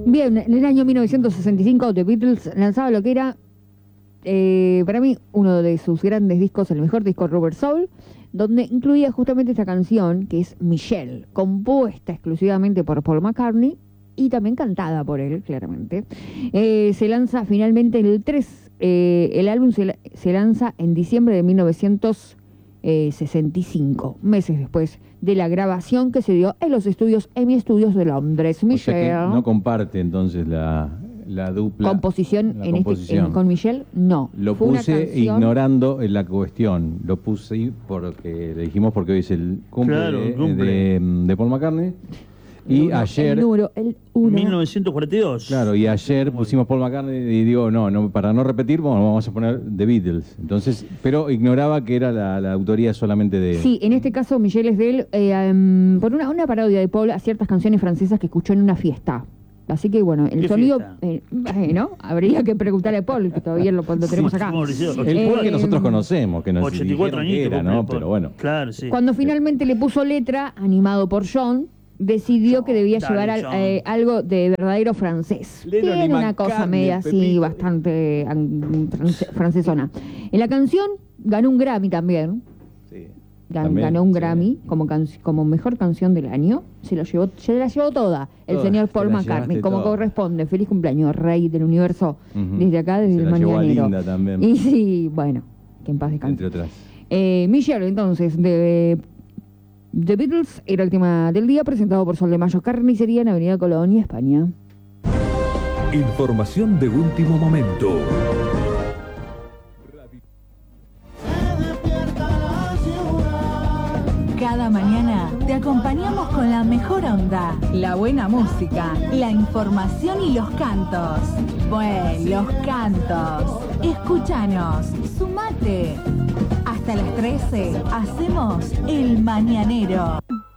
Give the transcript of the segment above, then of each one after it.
Bien, en el año 1965 The Beatles lanzaba lo que era, para mí, uno de sus grandes discos, el mejor disco, Rubber Soul, donde incluía justamente esta canción, que es Michelle, compuesta exclusivamente por Paul McCartney y también cantada por él, claramente. Se lanza finalmente el 3, el álbum se lanza en diciembre de 1965, meses después de la grabación que se dio en los estudios EMI Studios de Londres. Michelle. O sea que no comparte entonces la dupla. Composición, la en composición. con Michelle, no. Lo Fue una puse canción... ignorando la cuestión. Lo puse porque le dijimos porque hoy es el cumple, Claro, el cumple. de Paul McCartney. Y ayer... El número, 1942. Claro, y ayer pusimos Paul McCartney y digo, no, para no repetir, bueno, vamos a poner The Beatles. Entonces, pero ignoraba que era la autoría solamente de... Sí, en este caso Michelle es de él, por una parodia de Paul a ciertas canciones francesas que escuchó en una fiesta. Así que bueno, el sonido, ¿no? Habría que preguntarle a Paul, que todavía lo tenemos acá. El Paul que nosotros conocemos, que nos 84 dijeron que era, ¿no? Pero bueno. Claro, sí. Cuando finalmente le puso letra, animado por John, decidió que debía llevar algo de verdadero francés. Tiene una cosa media así, bastante francesona. En la canción ganó un Grammy también. Sí. Ganó un Grammy como mejor canción del año. Se la llevó toda el señor Paul McCartney, como corresponde. Feliz cumpleaños, rey del universo. Desde acá, desde el mañanero. Linda también. Y sí, bueno, que en paz descanse. Entre otras. Michelle, entonces, de The Beatles, era el tema del día, presentado por Sol de Mayo Carnicería en Avenida Colonia, España. Información de último momento. Cada mañana te acompañamos con la mejor onda, la buena música, la información y los cantos. Los cantos. Escúchanos, sumate. Hasta las 13 hacemos El Mañanero.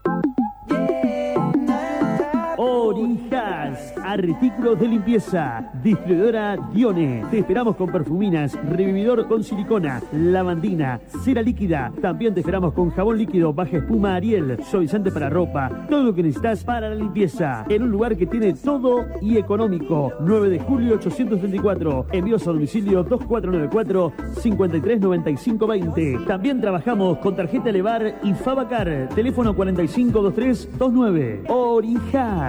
Orijas, artículos de limpieza, distribuidora Dione. Te esperamos con perfuminas, revividor con silicona, lavandina, cera líquida. También te esperamos con jabón líquido, baja espuma Ariel, suavizante para ropa, todo lo que necesitas para la limpieza. En un lugar que tiene todo y económico. 9 de julio 834. Envíos a domicilio 2494-539520. También trabajamos con tarjeta Elevar y Fabacar. Teléfono 452329. Orijas.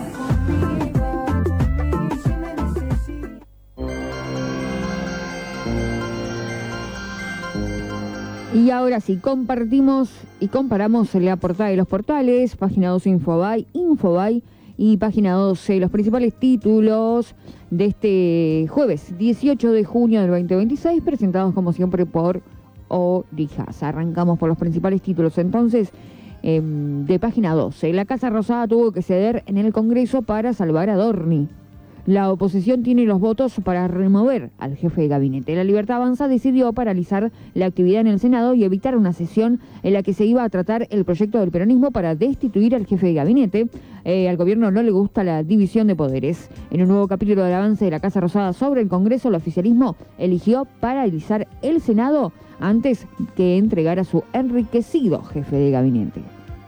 Y ahora sí, compartimos y comparamos la portada de los portales, página 2 Infobae y página 12, los principales títulos de este jueves 18 de junio del 2026, presentados como siempre por Orijas. Arrancamos por los principales títulos entonces. De página 12, la Casa Rosada tuvo que ceder en el Congreso para salvar a Dorni. La oposición tiene los votos para remover al jefe de gabinete. La Libertad Avanza decidió paralizar la actividad en el Senado y evitar una sesión en la que se iba a tratar el proyecto del peronismo para destituir al jefe de gabinete. Al gobierno no le gusta la división de poderes. En un nuevo capítulo del avance de la Casa Rosada sobre el Congreso, el oficialismo eligió paralizar el Senado antes que entregar a su enriquecido jefe de gabinete.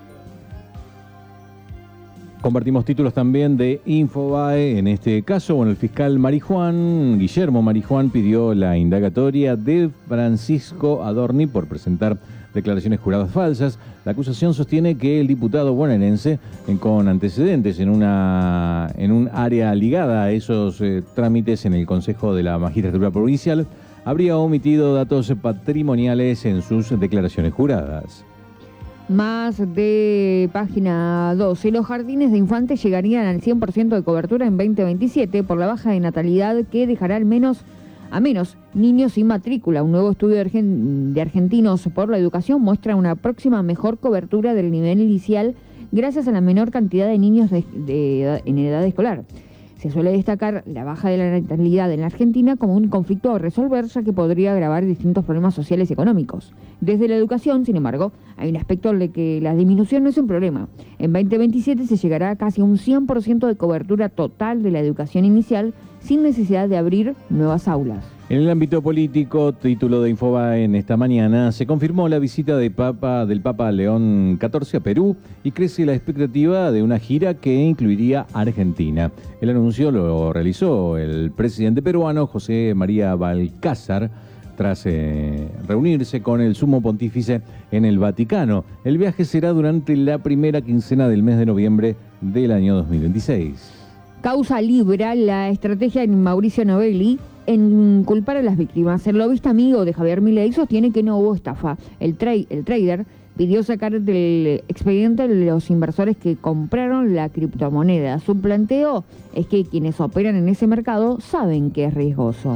Compartimos títulos también de Infobae. En este caso, bueno, el fiscal Guillermo Marijuán, pidió la indagatoria de Francisco Adorni por presentar declaraciones juradas falsas. La acusación sostiene que el diputado bonaerense, con antecedentes en un área ligada a esos trámites en el Consejo de la Magistratura Provincial, habría omitido datos patrimoniales en sus declaraciones juradas. Más de página 12. Los jardines de infantes llegarían al 100% de cobertura en 2027 por la baja de natalidad que dejará a menos niños sin matrícula. Un nuevo estudio de Argentinos por la Educación muestra una próxima mejor cobertura del nivel inicial gracias a la menor cantidad de niños en edad escolar. Se suele destacar la baja de la natalidad en la Argentina como un conflicto a resolver, ya que podría agravar distintos problemas sociales y económicos. Desde la educación, sin embargo, hay un aspecto en el que la disminución no es un problema. En 2027 se llegará a casi un 100% de cobertura total de la educación inicial sin necesidad de abrir nuevas aulas. En el ámbito político, título de Infobae en esta mañana, se confirmó la visita del Papa León XIV a Perú y crece la expectativa de una gira que incluiría Argentina. El anuncio lo realizó el presidente peruano José María Balcázar tras reunirse con el sumo pontífice en el Vaticano. El viaje será durante la primera quincena del mes de noviembre del año 2026. Causa Libra la estrategia de Mauricio Novelli en culpar a las víctimas. El lobista amigo de Javier Milei sostiene que no hubo estafa. El trader pidió sacar del expediente a los inversores que compraron la criptomoneda. Su planteo es que quienes operan en ese mercado saben que es riesgoso.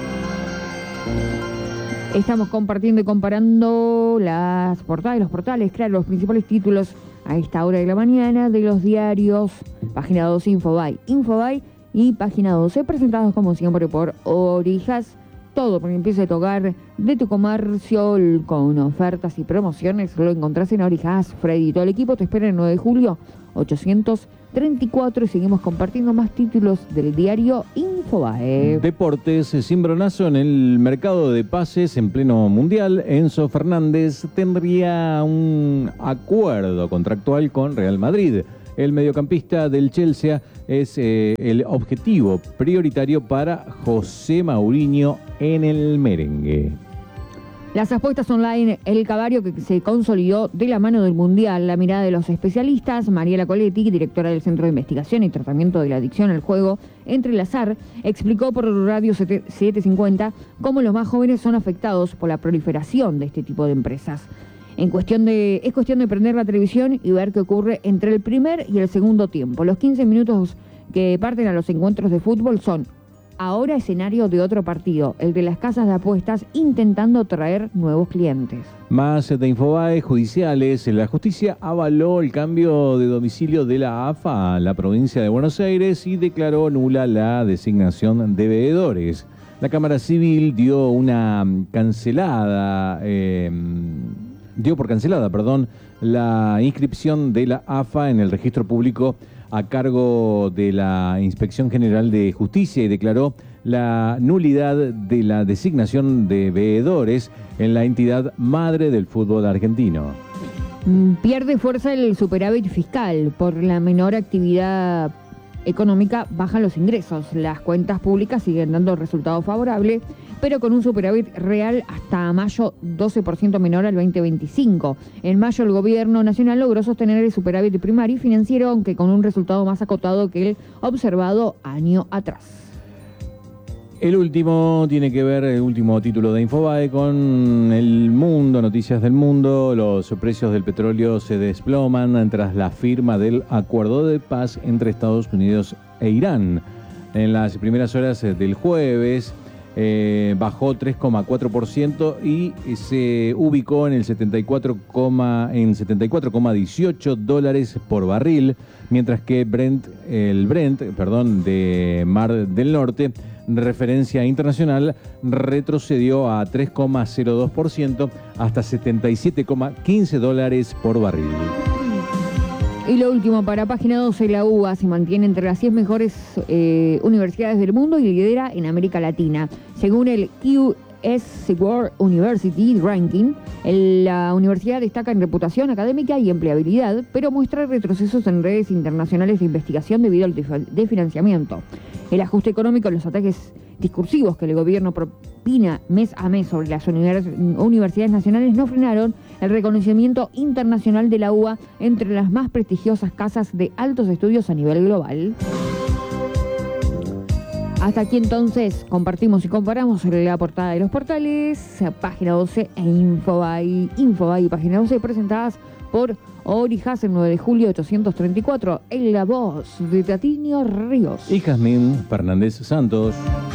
Estamos compartiendo y comparando las portadas, los portales, claro, los principales títulos a esta hora de la mañana de los diarios, página 2 Infobae y página 12, presentados como siempre por Orijas. Todo porque empieza a tocar de tu comercio con ofertas y promociones. Lo encontrás en Orijas. Freddy, todo el equipo te espera el 9 de julio, 834, y seguimos compartiendo más títulos del diario Infobae. Deportes, cimbronazo en el mercado de pases en pleno mundial. Enzo Fernández tendría un acuerdo contractual con Real Madrid. El mediocampista del Chelsea es el objetivo prioritario para José Mourinho en el merengue. Las apuestas online, el calvario que se consolidó de la mano del Mundial. La mirada de los especialistas. Mariela Coletti, directora del Centro de Investigación y Tratamiento de la Adicción al Juego Entre el Azar, explicó por Radio 750 cómo los más jóvenes son afectados por la proliferación de este tipo de empresas. Es cuestión de prender la televisión y ver qué ocurre entre el primer y el segundo tiempo. Los 15 minutos que parten a los encuentros de fútbol son ahora escenario de otro partido, el de las casas de apuestas intentando traer nuevos clientes. Más de Infobae, judiciales. La justicia avaló el cambio de domicilio de la AFA a la provincia de Buenos Aires y declaró nula la designación de veedores. La Cámara Civil dio por cancelada la inscripción de la AFA en el registro público a cargo de la Inspección General de Justicia y declaró la nulidad de la designación de veedores en la entidad madre del fútbol argentino. Pierde fuerza el superávit fiscal. Por la menor actividad económica bajan los ingresos. Las cuentas públicas siguen dando resultados favorables, pero con un superávit real hasta mayo 12% menor al 2025. En mayo el gobierno nacional logró sostener el superávit primario y financiero, aunque con un resultado más acotado que el observado año atrás. El último tiene que ver, el último título de Infobae con el mundo, noticias del mundo. Los precios del petróleo se desploman tras la firma del acuerdo de paz entre Estados Unidos e Irán. En las primeras horas del jueves bajó 3,4% y se ubicó en el 74,18 dólares por barril, mientras que el Brent de Mar del Norte, referencia internacional, retrocedió a 3,02% hasta 77,15 dólares por barril. Y lo último, para página 12, la UBA se mantiene entre las 10 mejores universidades del mundo y lidera en América Latina. Según el US World University Ranking, la universidad destaca en reputación académica y empleabilidad, pero muestra retrocesos en redes internacionales de investigación debido al desfinanciamiento. El ajuste económico, los ataques discursivos que el gobierno propina mes a mes sobre las universidades nacionales no frenaron el reconocimiento internacional de la UBA entre las más prestigiosas casas de altos estudios a nivel global. Hasta aquí entonces compartimos y comparamos la portada de los portales, página 12 e Infobae y página 12 presentadas por Orijas el 9 de julio 834, en la voz de Tatinio Ríos y Jazmín Fernández Santos.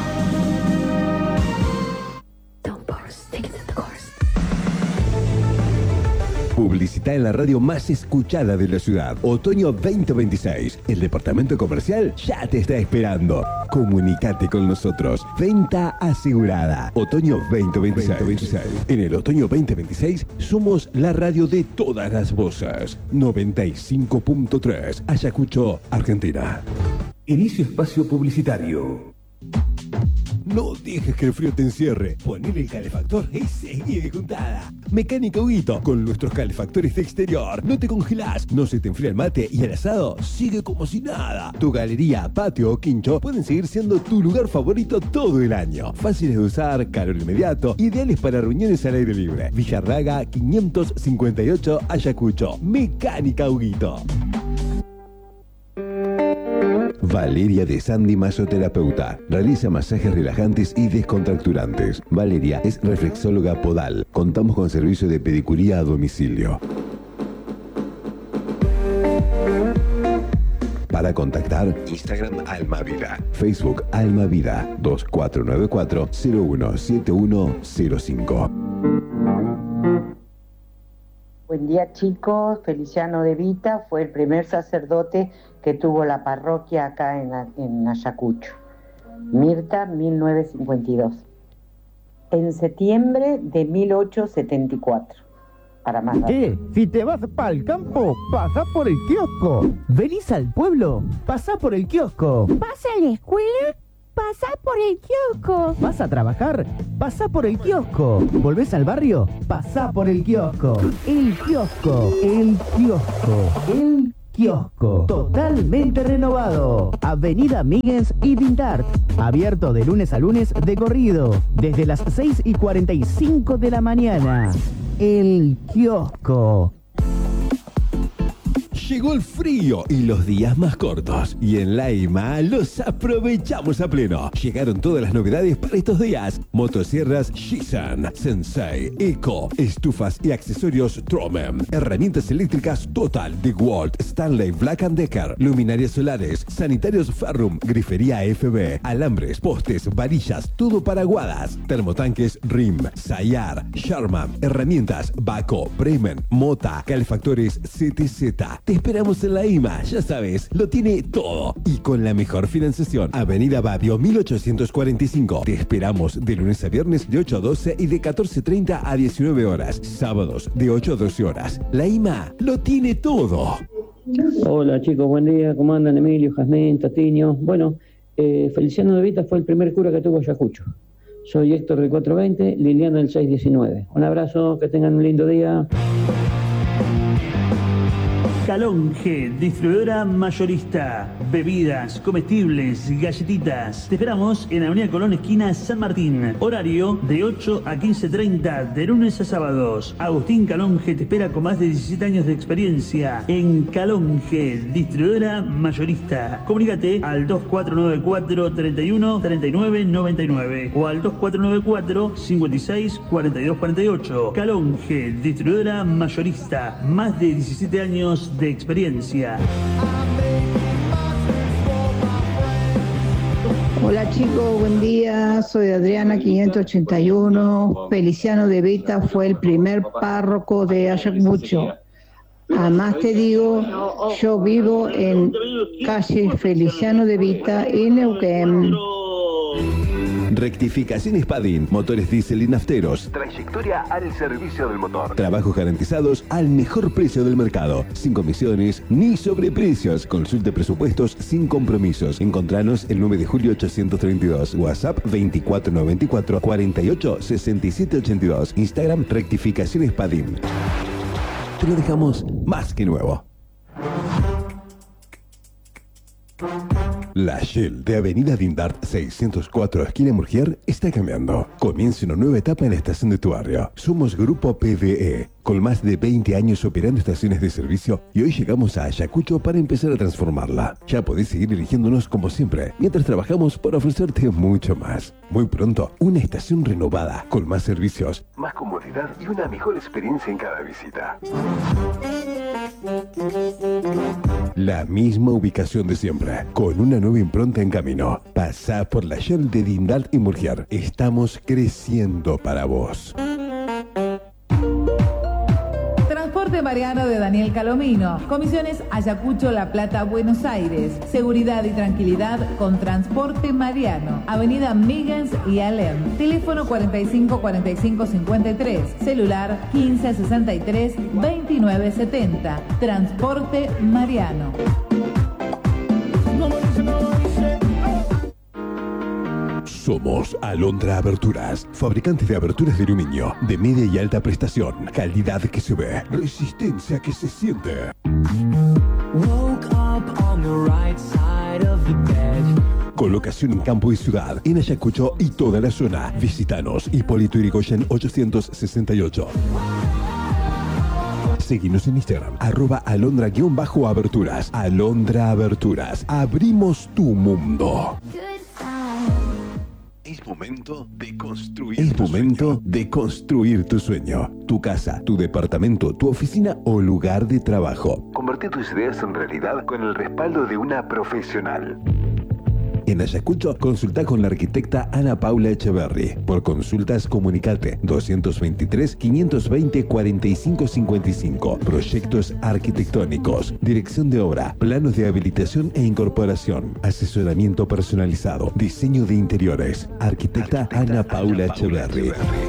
Publicita en la radio más escuchada de la ciudad. Otoño 2026. El departamento comercial ya te está esperando. Comunicate con nosotros. Venta asegurada. Otoño 2026. En el otoño 2026 somos la radio de todas las voces. 95.3. Ayacucho, Argentina. Inicio espacio publicitario. No dejes que el frío te encierre. Ponele el calefactor y seguí de juntada. Mecánica Huguito, con nuestros calefactores de exterior. No te congelás, no se te enfría el mate y el asado sigue como si nada. Tu galería, patio o quincho pueden seguir siendo tu lugar favorito todo el año. Fáciles de usar, calor inmediato, ideales para reuniones al aire libre. Villarraga 558 Ayacucho. Mecánica Huguito. Valeria de Sandy, masoterapeuta. Realiza masajes relajantes y descontracturantes. Valeria es reflexóloga podal. Contamos con servicio de pedicuría a domicilio. Para contactar, Instagram Almavida, Facebook Almavida, 2494-017105. Buen día, chicos. Feliciano de Vita fue el primer sacerdote que tuvo la parroquia acá en Ayacucho. Mirta, 1952. En septiembre de 1874. Para más datos. Si te vas pa'l campo, pasa por el kiosco. ¿Venís al pueblo? Pasá por el kiosco. ¿Vas a la escuela? Pasá por el kiosco. ¿Vas a trabajar? Pasá por el kiosco. ¿Volvés al barrio? Pasá por el kiosco. El kiosco. El kiosco. El kiosco. Totalmente renovado. Avenida Míguez y Dindart. Abierto de lunes a lunes de corrido. Desde las 6:45 de la mañana. El kiosco. Llegó el frío y los días más cortos. Y en Laima los aprovechamos a pleno. Llegaron todas las novedades para estos días. Motosierras Shisan, Sensei, Eco, estufas y accesorios Tromen. Herramientas eléctricas Total, DeWalt, Stanley, Black & Decker. Luminarias solares, sanitarios Ferrum, grifería FB, alambres, postes, varillas, todo para aguadas. Termotanques RIM, Sayar, Sharman. Herramientas Baco, Bremen, Mota, calefactores CTZ. Te esperamos en la IMA, ya sabes, lo tiene todo. Y con la mejor financiación. Avenida Babio 1845. Te esperamos de lunes a viernes de 8 a 12 y de 14:30 a 19 horas. Sábados de 8 a 12 horas. La IMA lo tiene todo. Hola chicos, buen día. ¿Cómo andan Emilio, Jazmín, Tatiño? Bueno, Feliciano de Vita fue el primer cura que tuvo Ayacucho. Soy Héctor del 420, Liliana del 619. Un abrazo, que tengan un lindo día. Calonge, distribuidora mayorista. Bebidas, comestibles, galletitas. Te esperamos en Avenida Colón, esquina San Martín. Horario de 8 a 15:30, de lunes a sábados. Agustín Calonge te espera con más de 17 años de experiencia en Calonge, distribuidora mayorista. Comunícate al 2494 31 39 99 o al 2494 56 42 48. Calonge, distribuidora mayorista. Más de 17 años de experiencia. Hola chicos, buen día, soy Adriana 581. Feliciano de Vita fue el primer párroco de Ayacucho. Además te digo, yo vivo en calle Feliciano de Vita y Neuquén. Rectificaciones Padín, motores diésel y nafteros. Trayectoria al servicio del motor. Trabajos garantizados al mejor precio del mercado. Sin comisiones ni sobreprecios. Consulte presupuestos sin compromisos. Encontranos el 9 de julio 832. WhatsApp 2494 48 67 82. Instagram Rectificaciones Padín. Te lo dejamos más que nuevo. La Shell de Avenida Dindart 604, esquina Murgier, está cambiando. Comienza una nueva etapa en la estación de tu barrio. Somos Grupo PVE, con más de 20 años operando estaciones de servicio, y hoy llegamos a Ayacucho para empezar a transformarla. Ya podés seguir eligiéndonos como siempre, mientras trabajamos por ofrecerte mucho más. Muy pronto, una estación renovada, con más servicios, más comodidad y una mejor experiencia en cada visita. La misma ubicación de siempre, con una nueva impronta en camino. Pasá por la Shell de Dindart y Murgier. Estamos creciendo para vos. Transporte Mariano de Daniel Calomino. Comisiones Ayacucho, La Plata, Buenos Aires. Seguridad y tranquilidad con Transporte Mariano. Avenida Míguez y Alem. Teléfono 45 45 53. Celular 15 63 29 70. Transporte Mariano. Somos Alondra Aberturas, fabricantes de aberturas de aluminio, de media y alta prestación, calidad que se ve, resistencia que se siente. Colocación en campo y ciudad, en Ayacucho y toda la zona. Visítanos, Hipólito Yrigoyen 868. Seguinos en Instagram, @alondra_aberturas. Alondra Aberturas. Abrimos tu mundo. Es momento de construir. Es momento de construir tu sueño. Tu casa, tu departamento, tu oficina o lugar de trabajo. Convertir tus ideas en realidad con el respaldo de una profesional. En Ayacucho, consulta con la arquitecta Ana Paula Echeverry. Por consultas, comunicate 223-520-4555. Proyectos arquitectónicos, dirección de obra, planos de habilitación e incorporación, asesoramiento personalizado, diseño de interiores. Arquitecta Ana Paula Echeverry.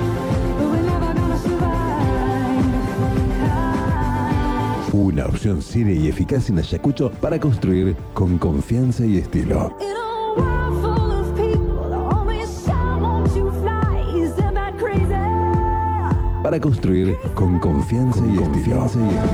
Una opción seria y eficaz en Ayacucho para construir con confianza y estilo. Para construir con confianza y estilo.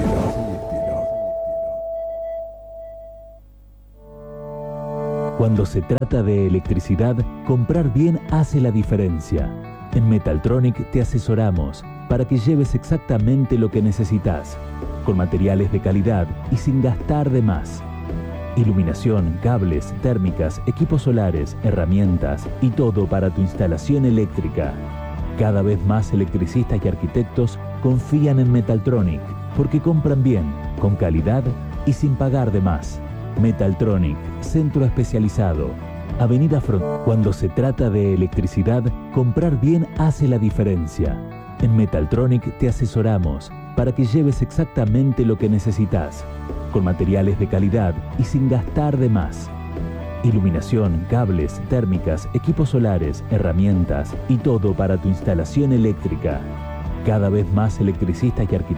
Cuando se trata de electricidad, comprar bien hace la diferencia. En Metaltronic te asesoramos para que lleves exactamente lo que necesitas, con materiales de calidad y sin gastar de más. Iluminación, cables, térmicas, equipos solares, herramientas y todo para tu instalación eléctrica. Cada vez más electricistas y arquitectos confían en Metaltronic porque compran bien, con calidad y sin pagar de más. Metaltronic, centro especializado. Avenida Front. Cuando se trata de electricidad, comprar bien hace la diferencia. En Metaltronic te asesoramos para que lleves exactamente lo que necesitas, con materiales de calidad y sin gastar de más. Iluminación, cables, térmicas, equipos solares, herramientas y todo para tu instalación eléctrica. Cada vez más electricistas y arquitectos